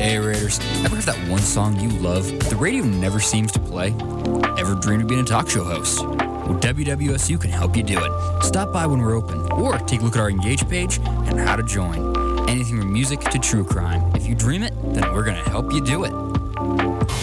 Hey Raiders, ever have that one song you love, but the radio never seems to play? Ever dreamed of being a talk show host? Well, WWSU can help you do it. Stop by when we're open, or take a look at our Engage page and how to join. Anything from music to true crime. If you dream it, then we're going to help you do it.